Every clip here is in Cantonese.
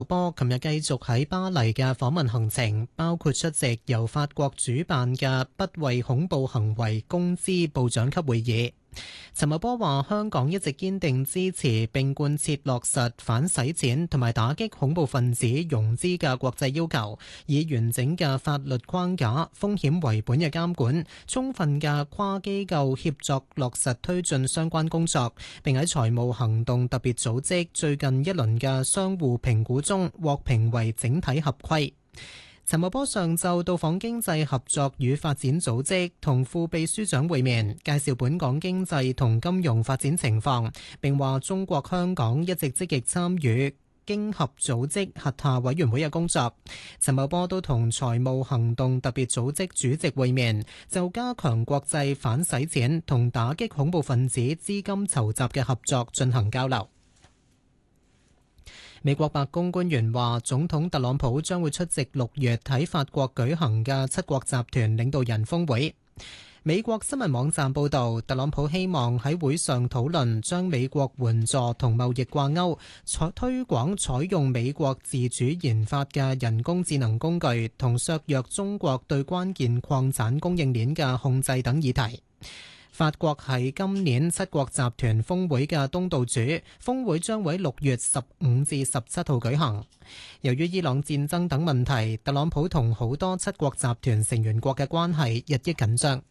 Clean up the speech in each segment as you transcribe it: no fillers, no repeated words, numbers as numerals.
波琴日繼續喺巴黎嘅訪問行程，包括出席由法國主辦嘅不為恐怖行為公知部長級會議。陳茂波話：香港一直堅定支持並貫徹落實反洗錢同埋打擊恐怖分子融資嘅國際要求，以完整嘅法律框架、風險為本嘅監管、充分嘅跨機構協作落實推進相關工作，並喺財務行動特別組織最近一輪嘅相互評估中獲評為整體合規。陳茂波上晝到訪經濟合作與發展組織，同副秘書長會面，介紹本港經濟同金融發展情況，並話中國香港一直積極參與經合組織轄下委員會嘅工作。陳茂波都同財務行動特別組織主席會面，就加強國際反洗錢同打擊恐怖分子資金籌集嘅合作進行交流。美國白宮官員話，總統特朗普將會出席6月喺法國舉行嘅七國集團領導人峰會。美國新聞網站報導，特朗普希望喺會上討論將美國援助同貿易掛鈎，推廣採用美國自主研發嘅人工智能工具，同削弱中國對關鍵礦產供應鏈嘅控制等議題。法國係今年七國集團峰會嘅東道主，峰會將會6月15至17號舉行。由於伊朗戰爭等問題，特朗普同好多七國集團成員國嘅關係日益緊張。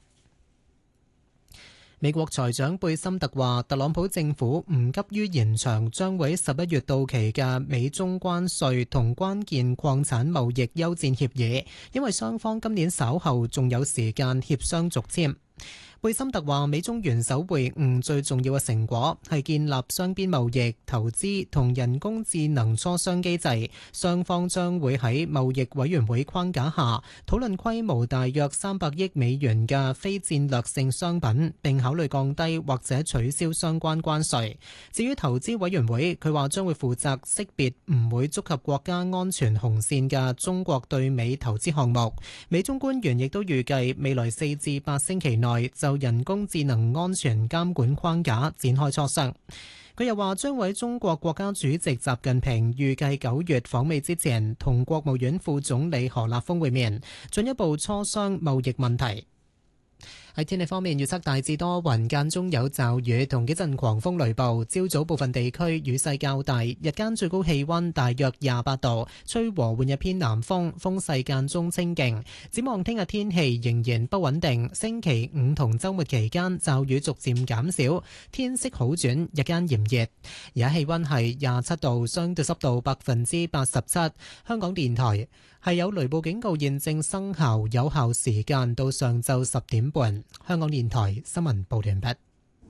美國財長貝森特話，特朗普政府唔急於延長將會11月到期嘅美中關稅同關鍵礦產貿易休戰協議，因為雙方今年稍後仲有時間協商續簽。貝森特話，美中元首會晤最重要嘅成果係建立雙邊貿易、投資同人工智能磋商機制，雙方將會喺貿易委員會框架下討論規模大約300億美元嘅非戰略性商品，並考慮降低或者取消相關關稅。至於投資委員會，佢話將會負責識別唔會觸及國家安全紅線嘅中國對美投資項目。美中官員亦都預計未來4至8星期內就人工智能安全監管框架展開磋商。佢又話將會喺中國國家主席習近平預計9月訪美之前，同國務院副總理何立峰會面，進一步磋商貿易問題。喺天氣方面，預測大致多雲，間中有驟雨同幾陣狂風雷暴。朝早部分地區雨勢較大，日間最高氣溫大約28度，吹和緩日偏南風，風勢間中清勁。展望聽日天氣仍然不穩定，星期5同週末期間驟雨逐漸減少，天色好轉，日間炎熱。而家氣溫係27度，相對濕度87%。香港電台係有雷暴警告現正生效，有效時間到上晝10點半。香港電台新聞報道完畢。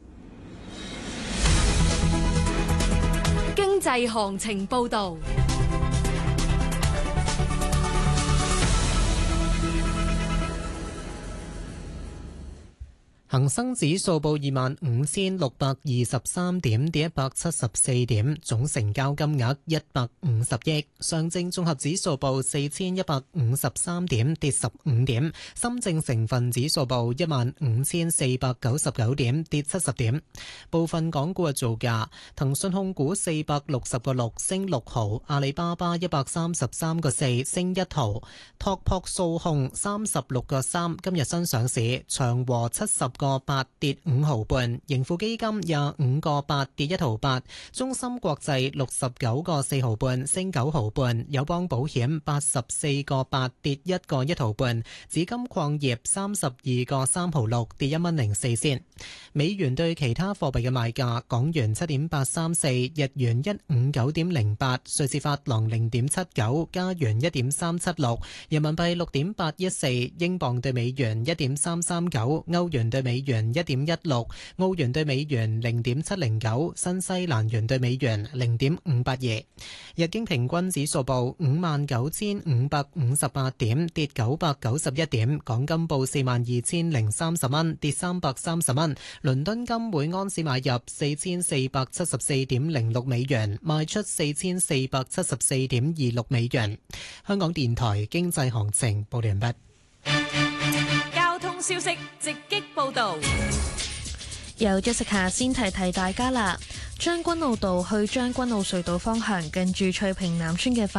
經濟行情報道。 恒生指數報25,623點，跌174點，總成交金額150億。上證綜合指數報4,153點，跌15點。深證成分指數報15,499點，跌70點。部分港股嘅造價：騰訊控股460個6升6毫，阿里巴巴133個4升1毫，拓撲數控36個3今日新上市，長和70個8跌5毫半，盈富基金25個8跌1毫8，中芯國際69個4毫半升9毫半，友邦保險84個8跌1個1毫半，紫金礦業32個3毫6跌1蚊04仙。美元對其他貨幣嘅賣價：港元7.834，日元159.08，瑞士法郎0.79，加元1.376，人民幣6.814，英鎊對美元1.339，歐元對美元1.16，澳元對美元0.709，新西蘭元對美元0.582。日經平均指數報59,558點，跌991點。港金報42,030蚊，跌330蚊。倫敦金每盎司買入4474.06美元，賣出4474.26美元。香港電台經濟行情報道完畢。 交通消息直擊報道。 由 Jessica 先提提大家啦，將軍澳道去將軍澳隧道方向近住翠屏南村嘅